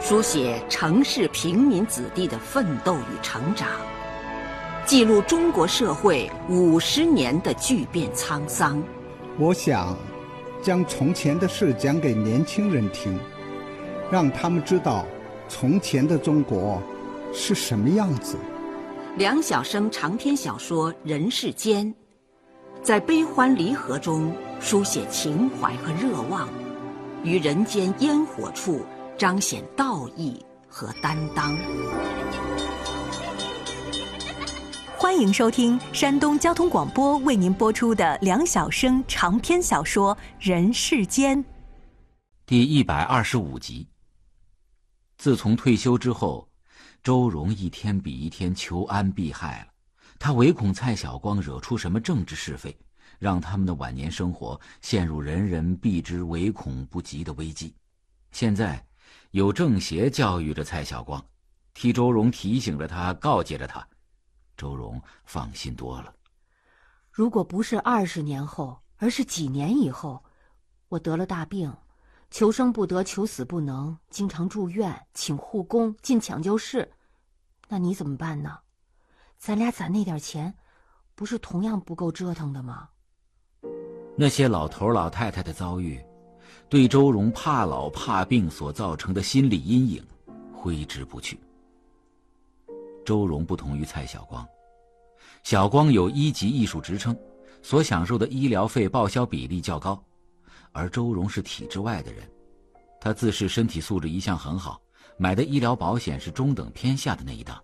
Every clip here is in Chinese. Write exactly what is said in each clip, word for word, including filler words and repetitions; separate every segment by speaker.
Speaker 1: 书写城市平民子弟的奋斗与成长，记录中国社会五十年的巨变沧桑。
Speaker 2: 我想将从前的事讲给年轻人听，让他们知道从前的中国是什么样子。
Speaker 1: 梁晓声长篇小说《人世间》，在悲欢离合中书写情怀和热望，于人间烟火处彰显道义和担当。
Speaker 3: 欢迎收听山东交通广播为您播出的梁晓声长篇小说《人世间》
Speaker 4: 第一百二十五集。自从退休之后，周荣一天比一天求安避害了。他唯恐蔡晓光惹出什么政治是非，让他们的晚年生活陷入人人避之唯恐不及的危机。现在有政协教育着蔡晓光，替周荣提醒着他，告诫着他，周荣放心多了。
Speaker 5: 如果不是二十年后，而是几年以后，我得了大病，求生不得，求死不能，经常住院，请护工，进抢救室，那你怎么办呢？咱俩攒那点钱，不是同样不够折腾的吗？
Speaker 4: 那些老头老太太的遭遇，对周荣怕老怕病所造成的心理阴影挥之不去。周荣不同于蔡晓光，晓光有一级艺术职称，所享受的医疗费报销比例较高，而周荣是体制外的人，他自视身体素质一向很好，买的医疗保险是中等偏下的那一档。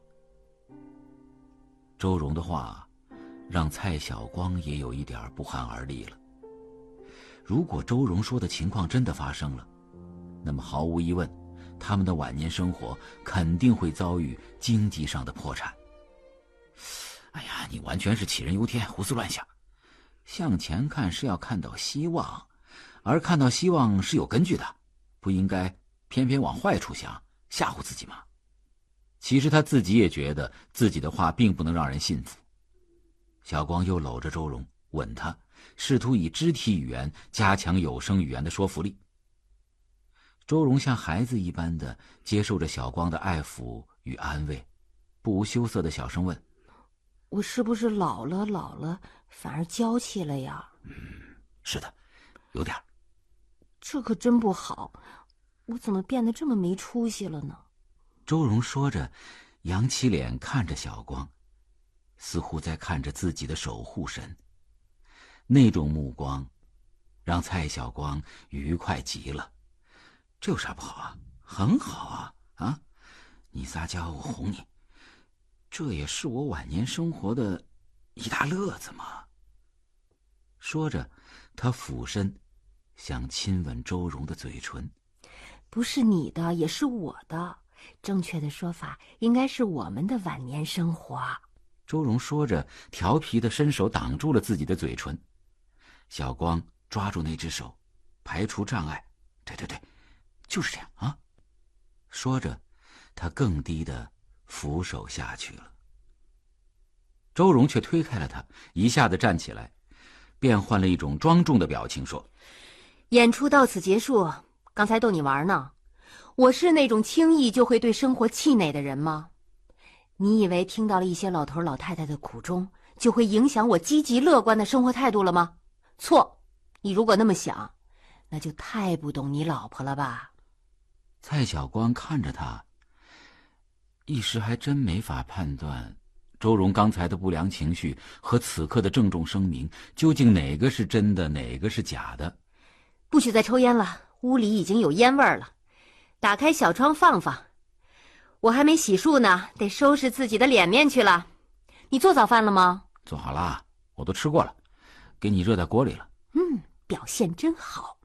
Speaker 4: 周荣的话让蔡晓光也有一点不寒而栗了。如果周荣说的情况真的发生了，那么毫无疑问，他们的晚年生活肯定会遭遇经济上的破产。哎呀，你完全是杞人忧天，胡思乱想。向前看是要看到希望，而看到希望是有根据的，不应该偏偏往坏处想，吓唬自己嘛。其实他自己也觉得自己的话并不能让人信服。晓光又搂着周荣，吻他，试图以肢体语言加强有声语言的说服力。周荣像孩子一般的接受着晓光的爱抚与安慰，不无羞涩的小声问：
Speaker 5: 我是不是老了老了反而娇气了呀？
Speaker 4: 嗯，是的，有点。
Speaker 5: 这可真不好，我怎么变得这么没出息了呢？
Speaker 4: 周荣说着，扬起脸看着晓光，似乎在看着自己的守护神。那种目光让蔡晓光愉快极了。这有啥不好啊？很好啊！啊，你撒娇我哄你，这也是我晚年生活的一大乐子嘛。说着，他俯身想亲吻周荣的嘴唇。
Speaker 5: 不是你的，也是我的，正确的说法应该是我们的晚年生活。
Speaker 4: 周荣说着，调皮的伸手挡住了自己的嘴唇。晓光抓住那只手，排除障碍。对对对，就是这样啊！说着，他更低的俯首下去了。周荣却推开了他，一下子站起来，变换了一种庄重的表情说：
Speaker 5: 演出到此结束，刚才逗你玩呢。我是那种轻易就会对生活气馁的人吗？你以为听到了一些老头老太太的苦衷，就会影响我积极乐观的生活态度了吗？错，你如果那么想，那就太不懂你老婆了吧。
Speaker 4: 蔡晓光看着他，一时还真没法判断周荣刚才的不良情绪和此刻的郑重声明究竟哪个是真的，哪个是假的。
Speaker 5: 不许再抽烟了，屋里已经有烟味了。打开小窗放放。我还没洗漱呢，得收拾自己的脸面去了。你做早饭了吗？
Speaker 4: 做好了，我都吃过了，给你热在锅里了。
Speaker 5: 嗯，表现真好。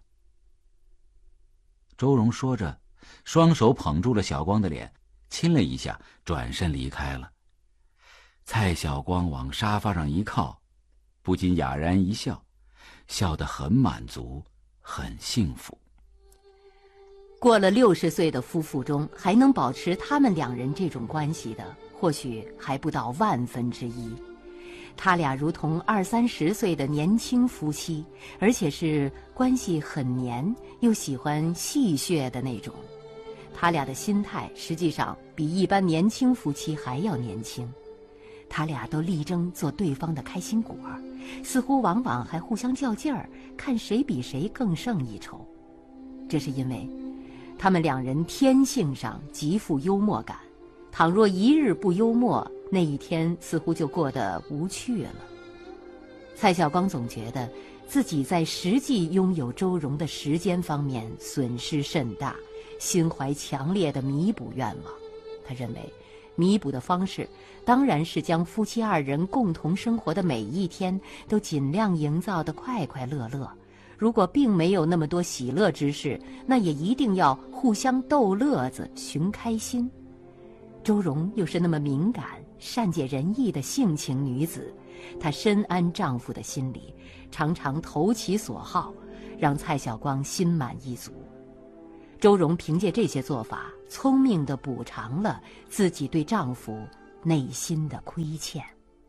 Speaker 4: 周荣说着，双手捧住了晓光的脸，亲了一下，转身离开了。蔡晓光往沙发上一靠，不禁哑然一笑，笑得很满足，很幸福。
Speaker 5: 过了六十岁的夫妇中，还能保持他们两人这种关系的，或许还不到万分之一。他俩如同二三十岁的年轻夫妻，而且是关系很黏又喜欢戏谑的那种。 他俩的心态实际上比一般年轻夫妻还要年轻，他俩都力争做对方的开心果，似乎往往还互相较劲儿，看谁比谁更胜一筹。这是因为他们两人天性上极富幽默感，倘若一日不幽默，那一天似乎就过得无趣了。蔡晓光总觉得自己在实际拥有周蓉的时间方面损失甚大，心怀强烈的弥补愿望。他认为弥补的方式当然是将夫妻二人共同生活的每一天都尽量营造得快快乐乐，如果并没有那么多喜乐之事，那也一定要互相逗乐子，寻开心。周蓉又是那么敏感善解人意的性情女子，她深谙丈夫的心理，常常投其所好，让蔡晓光心满意足。周蓉凭借这些做法，聪明地补偿了自己对丈夫内心的亏欠。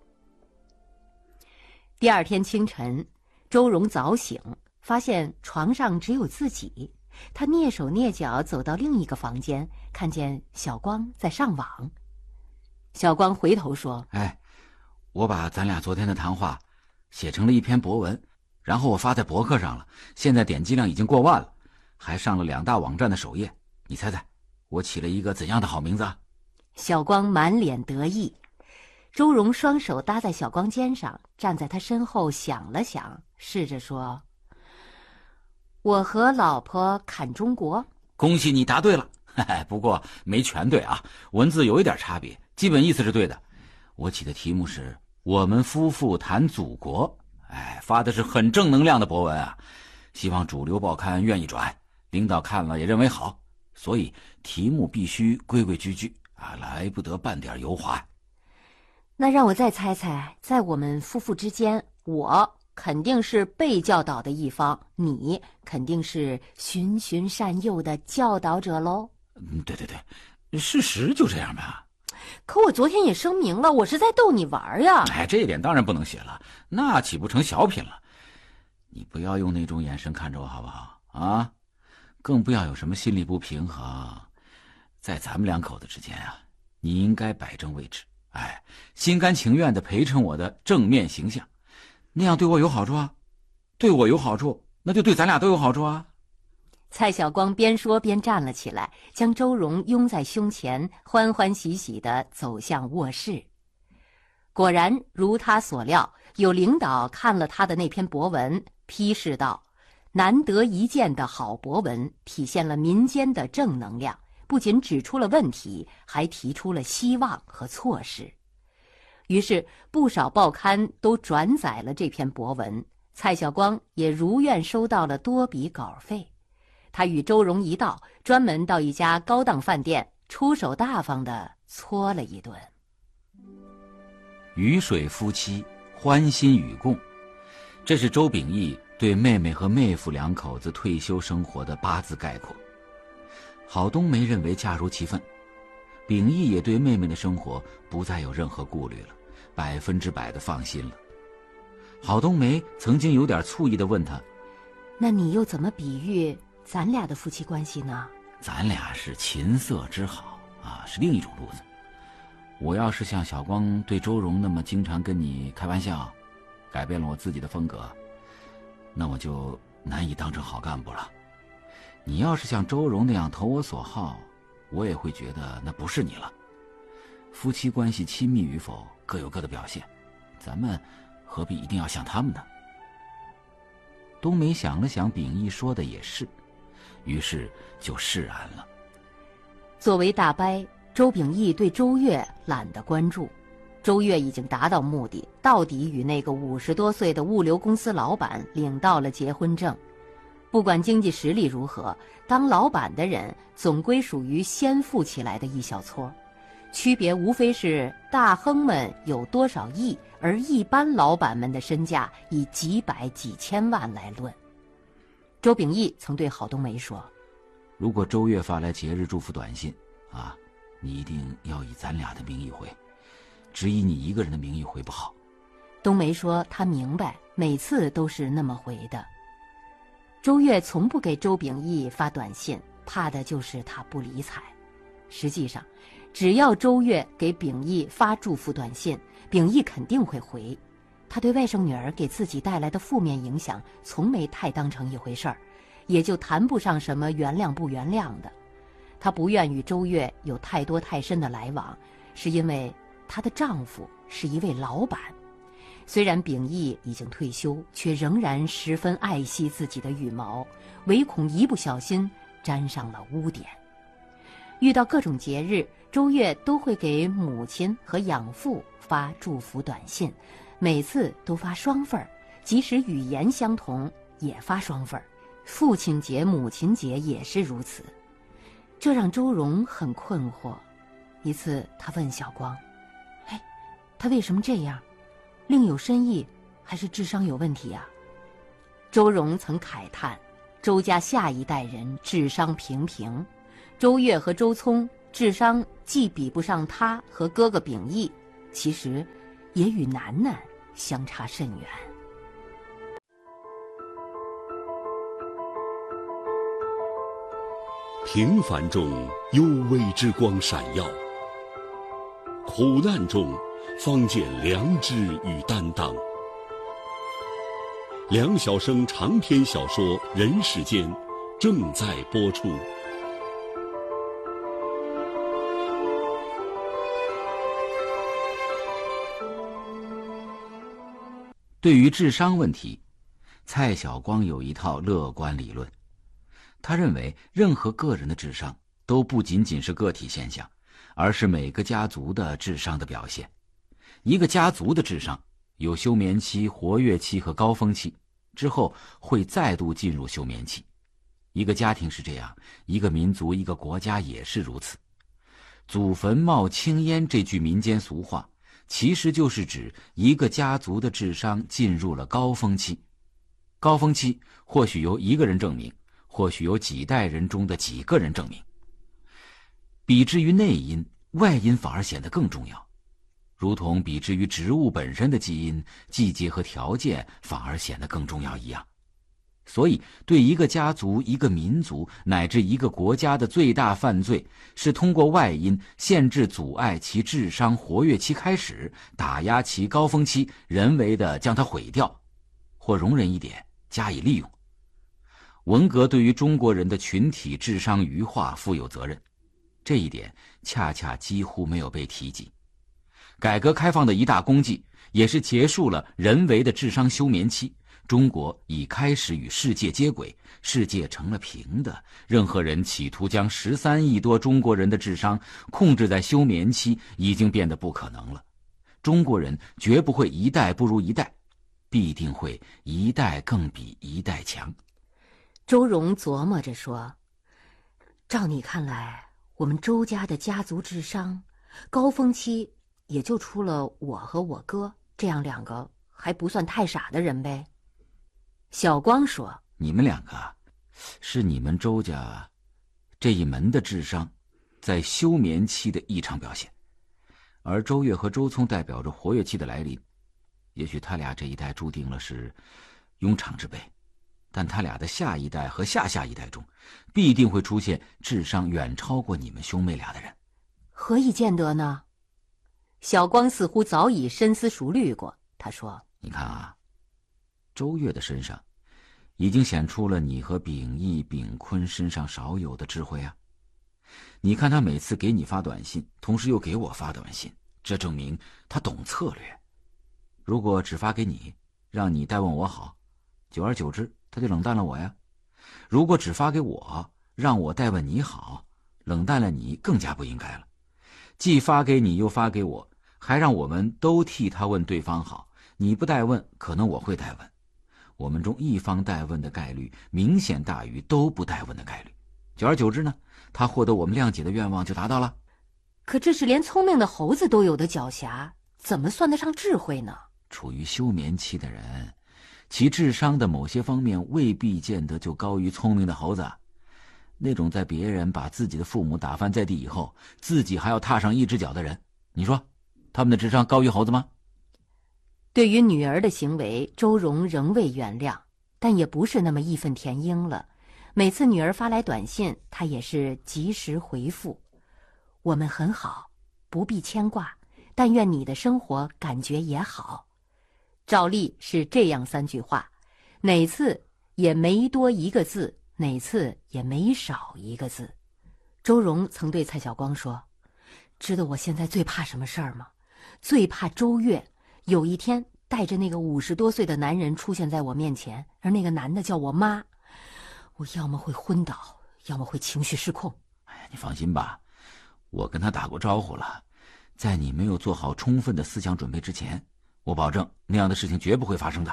Speaker 5: 第二天清晨，周蓉早醒，发现床上只有自己，她蹑手蹑脚走到另一个房间，看见小光在上网。小光回头说：
Speaker 4: 哎，我把咱俩昨天的谈话写成了一篇博文，然后我发在博客上了，现在点击量已经过万了，还上了两大网站的首页。你猜猜我起了一个怎样的好名字啊？
Speaker 5: 小光满脸得意。周蓉双手搭在小光肩上，站在他身后想了想，试着说：我和老婆侃中国。
Speaker 4: 恭喜你答对了，不过没全对啊，文字有一点差别，基本意思是对的。我起的题目是我们夫妇谈祖国，哎，发的是很正能量的博文啊，希望主流报刊愿意转，领导看了也认为好，所以题目必须规规矩矩啊，来不得半点油滑。
Speaker 5: 那让我再猜猜，在我们夫妇之间，我肯定是被教导的一方，你肯定是循循善诱的教导者喽？
Speaker 4: 嗯，对对对，事实就这样吧。
Speaker 5: 可我昨天也声明了，我是在逗你玩呀。
Speaker 4: 哎，这一点当然不能写了，那岂不成小品了？你不要用那种眼神看着我好不好啊？更不要有什么心理不平衡。在咱们两口子之间啊，你应该摆正位置，哎，心甘情愿地陪衬我的正面形象，那样对我有好处啊，对我有好处，那就对咱俩都有好处啊。
Speaker 5: 蔡晓光边说边站了起来，将周蓉拥在胸前，欢欢喜喜地走向卧室。果然如他所料，有领导看了他的那篇博文，批示道：难得一见的好博文，体现了民间的正能量，不仅指出了问题，还提出了希望和措施。于是不少报刊都转载了这篇博文，蔡晓光也如愿收到了多笔稿费。他与周蓉一道，专门到一家高档饭店，出手大方地搓了一顿。
Speaker 4: 雨水夫妻，欢欣与共，这是周秉义对妹妹和妹夫两口子退休生活的八字概括。郝冬梅认为恰如其分，秉义也对妹妹的生活不再有任何顾虑了，百分之百的放心了。郝冬梅曾经有点醋意地问他：
Speaker 5: 那你又怎么比喻咱俩的夫妻关系呢？
Speaker 4: 咱俩是琴瑟之好啊，是另一种路子。我要是像小光对周蓉那么经常跟你开玩笑，改变了我自己的风格，那我就难以当成好干部了。你要是像周蓉那样投我所好，我也会觉得那不是你了。夫妻关系亲密与否各有各的表现，咱们何必一定要像他们呢？冬梅想了想，秉义说的也是，于是就释然了。
Speaker 5: 作为大伯，周秉义对周越懒得关注。周越已经达到目的，到底与那个五十多岁的物流公司老板领到了结婚证。不管经济实力如何，当老板的人总归属于先富起来的一小撮，区别无非是大亨们有多少亿，而一般老板们的身价以几百几千万来论。周秉义曾对郝冬梅说：
Speaker 4: 如果周越发来节日祝福短信啊，你一定要以咱俩的名义回，只以你一个人的名义回不好。
Speaker 5: 冬梅说她明白，每次都是那么回的。周越从不给周秉义发短信， 怕的就是他不理睬。实际上，只要周越给秉义发祝福短信，秉义肯定会回。他对外甥女儿给自己带来的负面影响从没太当成一回事儿，也就谈不上什么原谅不原谅的。她不愿与周越有太多太深的来往，是因为她的丈夫是一位老板。虽然秉义已经退休，却仍然十分爱惜自己的羽毛，唯恐一不小心沾上了污点。遇到各种节日，周越都会给母亲和养父发祝福短信，每次都发双份儿，即使语言相同也发双份儿。父亲节、母亲节也是如此，这让周荣很困惑。一次他问小光：哎，他为什么这样？另有深意，还是智商有问题啊？周荣曾慨叹，周家下一代人智商平平，周越和周聪智商既比不上他和哥哥秉义，其实也与楠楠相差甚远。
Speaker 6: 平凡中有为之光闪耀，苦难中方见良知与担当。梁晓声长篇小说《人世间》正在播出。
Speaker 4: 对于智商问题，蔡晓光有一套乐观理论。他认为任何个人的智商都不仅仅是个体现象，而是每个家族的智商的表现。一个家族的智商有休眠期、活跃期和高峰期，之后会再度进入休眠期。一个家庭是这样，一个民族、一个国家也是如此。祖坟冒青烟这句民间俗话，其实就是指一个家族的智商进入了高峰期。高峰期或许由一个人证明，或许由几代人中的几个人证明。比之于内因，外因反而显得更重要。如同比之于植物本身的基因，季节和条件反而显得更重要一样。所以对一个家族、一个民族乃至一个国家的最大犯罪，是通过外因限制阻碍其智商活跃期开始，打压其高峰期，人为的将它毁掉，或容忍一点加以利用。文革对于中国人的群体智商愚化负有责任，这一点恰恰几乎没有被提及。改革开放的一大功绩，也是结束了人为的智商休眠期，中国已开始与世界接轨，世界成了平的。任何人企图将十三亿多中国人的智商控制在休眠期，已经变得不可能了。中国人绝不会一代不如一代，必定会一代更比一代强。
Speaker 5: 周荣琢磨着说，照你看来，我们周家的家族智商高峰期也就出了我和我哥这样两个还不算太傻的人呗。小光说，
Speaker 4: 你们两个是你们周家这一门的智商在休眠期的异常表现，而周越和周聪代表着活跃期的来临。也许他俩这一代注定了是庸常之辈，但他俩的下一代和下下一代中，必定会出现智商远超过你们兄妹俩的人。
Speaker 5: 何以见得呢？小光似乎早已深思熟虑过，他说，
Speaker 4: 你看啊，周越的身上已经显出了你和秉义、秉坤身上少有的智慧啊。你看他每次给你发短信，同时又给我发短信，这证明他懂策略。如果只发给你，让你代问我好，久而久之他就冷淡了我呀。如果只发给我，让我代问你好，冷淡了你更加不应该了。既发给你又发给我，还让我们都替他问对方好，你不代问，可能我会代问。我们中一方代问的概率明显大于都不代问的概率。久而久之呢，他获得我们谅解的愿望就达到了。
Speaker 5: 可这是连聪明的猴子都有的狡黠，怎么算得上智慧呢？
Speaker 4: 处于休眠期的人，其智商的某些方面未必见得就高于聪明的猴子。那种在别人把自己的父母打翻在地以后，自己还要踏上一只脚的人，你说他们的智商高于猴子吗？
Speaker 5: 对于女儿的行为，周荣仍未原谅，但也不是那么义愤填膺了。 每次女儿发来短信，他也是及时回复：我们很好，不必牵挂，但愿你的生活感觉也好。照例是这样三句话，哪次也没多一个字，哪次也没少一个字。周荣曾对蔡晓光说，知道我现在最怕什么事儿吗？最怕周月有一天带着那个五十多岁的男人出现在我面前，而那个男的叫我妈，我要么会昏倒，要么会情绪失控。
Speaker 4: 哎，你放心吧，我跟他打过招呼了，在你没有做好充分的思想准备之前，我保证那样的事情绝不会发生的。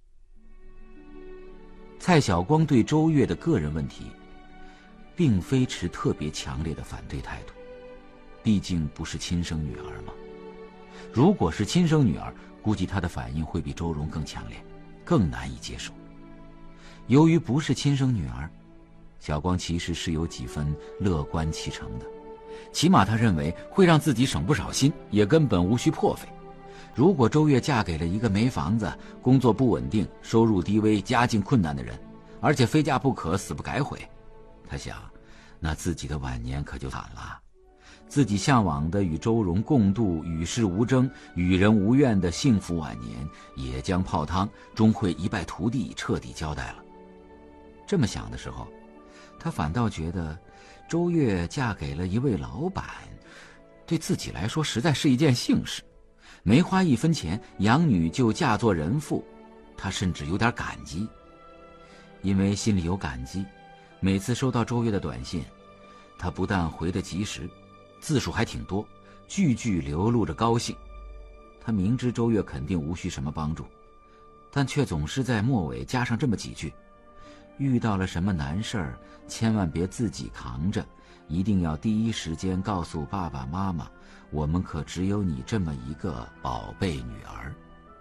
Speaker 4: 蔡晓光对周月的个人问题并非持特别强烈的反对态度，毕竟不是亲生女儿嘛。如果是亲生女儿，估计她的反应会比周荣更强烈，更难以接受。由于不是亲生女儿，小光其实是有几分乐观其成的，起码他认为会让自己省不少心，也根本无需破费。如果周月嫁给了一个没房子、工作不稳定、收入低微、家境困难的人，而且非嫁不可、死不改悔，他想，那自己的晚年可就惨了。自己向往的与周荣共度与世无争、与人无怨的幸福晚年也将泡汤，终会一败涂地，彻底交代了。这么想的时候，他反倒觉得周月嫁给了一位老板，对自己来说实在是一件幸事。没花一分钱，养女就嫁作人妇，他甚至有点感激。因为心里有感激，每次收到周月的短信，他不但回得及时，字数还挺多，句句流露着高兴。他明知周月肯定无需什么帮助，但却总是在末尾加上这么几句：遇到了什么难事儿，千万别自己扛着，一定要第一时间告诉爸爸妈妈，我们可只有你这么一个宝贝女儿。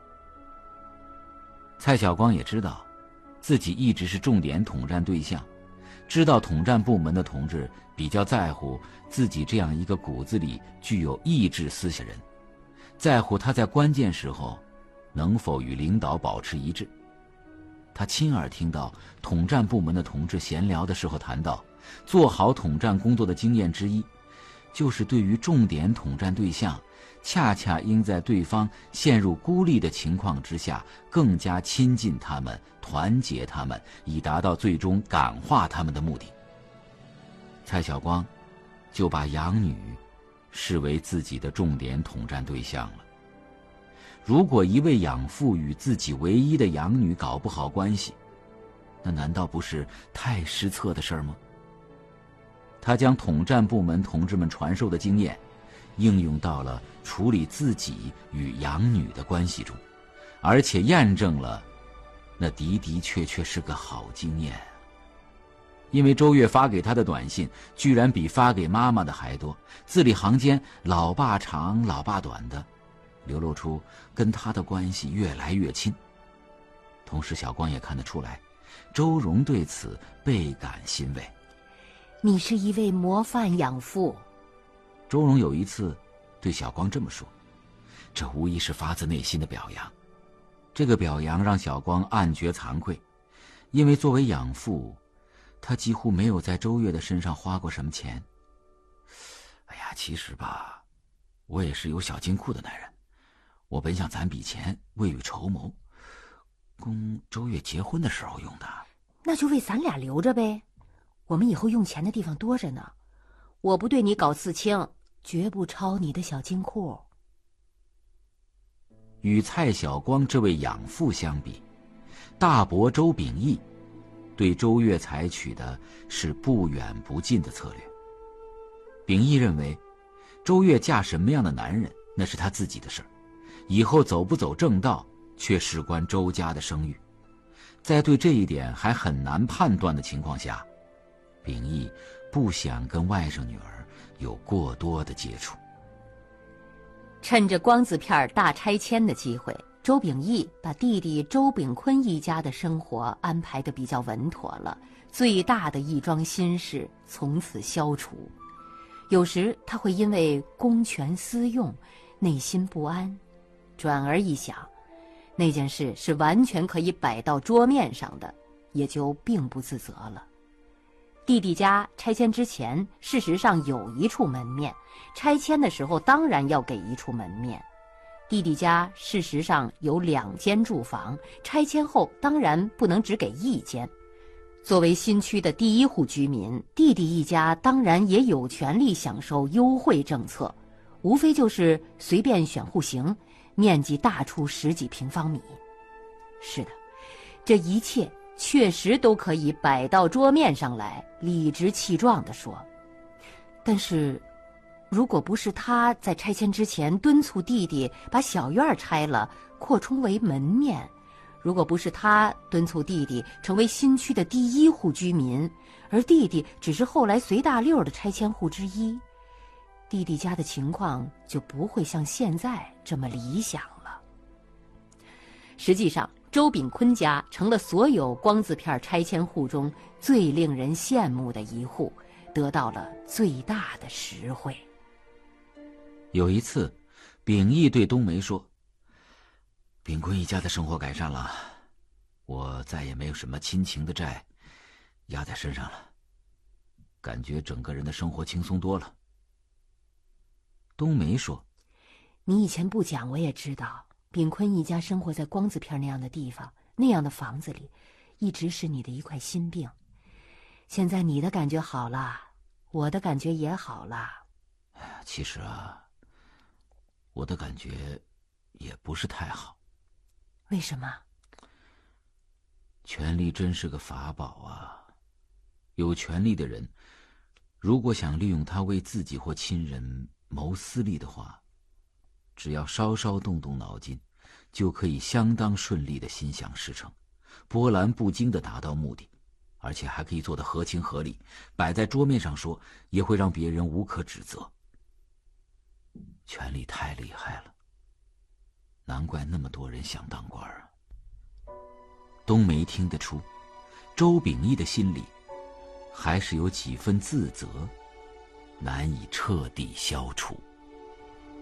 Speaker 4: 蔡晓光也知道自己一直是重点统战对象，知道统战部门的同志比较在乎自己这样一个骨子里具有意志思想的人，在乎他在关键时候能否与领导保持一致。他亲耳听到统战部门的同志闲聊的时候谈到，做好统战工作的经验之一，就是对于重点统战对象，恰恰应在对方陷入孤立的情况之下，更加亲近他们，团结他们，以达到最终感化他们的目的。蔡晓光就把养女视为自己的重点统战对象了。如果一位养父与自己唯一的养女搞不好关系，那难道不是太失策的事儿吗？他将统战部门同志们传授的经验应用到了处理自己与养女的关系中，而且验证了那的的确确是个好经验。因为周月发给他的短信居然比发给妈妈的还多，字里行间老爸长老爸短的，流露出跟他的关系越来越亲。同时小光也看得出来，周荣对此倍感欣慰。
Speaker 5: 你是一位模范养父。
Speaker 4: 周荣有一次对小光这么说，这无疑是发自内心的表扬。这个表扬让小光暗觉惭愧，因为作为养父，他几乎没有在周月的身上花过什么钱。哎呀，其实吧，我也是有小金库的男人，我本想攒笔钱未雨绸缪，供周月结婚的时候用的。
Speaker 5: 那就为咱俩留着呗，我们以后用钱的地方多着呢。我不对你搞刺青，绝不抄你的小金库。
Speaker 4: 与蔡晓光这位养父相比，大伯周秉义对周月采取的是不远不近的策略。秉义认为，周月嫁什么样的男人那是他自己的事儿，以后走不走正道却事关周家的声誉。在对这一点还很难判断的情况下，秉义不想跟外甥女儿有过多的接触。
Speaker 5: 趁着光字片大拆迁的机会，周秉义把弟弟周秉坤一家的生活安排得比较稳妥了，最大的一桩心事从此消除。有时他会因为公权私用内心不安，转而一想，那件事是完全可以摆到桌面上的，也就并不自责了。 弟弟家拆迁之前，事实上有一处门面，拆迁的时候当然要给一处门面。弟弟家事实上有两间住房，拆迁后当然不能只给一间。作为新区的第一户居民，弟弟一家当然也有权利享受优惠政策，无非就是随便选户型，面积大出十几平方米。是的，这一切确实都可以摆到桌面上来，理直气壮地说。但是如果不是他在拆迁之前敦促弟弟把小院拆了，扩充为门面，如果不是他敦促弟弟成为新区的第一户居民，而弟弟只是后来随大溜的拆迁户之一，弟弟家的情况就不会像现在这么理想了。实际上，周炳坤家成了所有光字片拆迁户中最令人羡慕的一户，得到了最大的实惠。
Speaker 4: 有一次，秉义对冬梅说：“炳坤一家的生活改善了，我再也没有什么亲情的债压在身上了，感觉整个人的生活轻松多了。”冬梅说：“
Speaker 5: 你以前不讲我也知道，炳坤一家生活在光字片那样的地方，那样的房子里，一直是你的一块心病。现在你的感觉好了，我的感觉也好了。
Speaker 4: 其实啊，我的感觉也不是太好。”
Speaker 5: 为什么？
Speaker 4: 权力真是个法宝啊！有权力的人，如果想利用它为自己或亲人谋私利的话，只要稍稍动动脑筋，就可以相当顺利的心想事成，波澜不惊的达到目的，而且还可以做得合情合理，摆在桌面上说，也会让别人无可指责。权力太厉害了，难怪那么多人想当官啊。冬梅听得出，周秉义的心里还是有几分自责，难以彻底消除。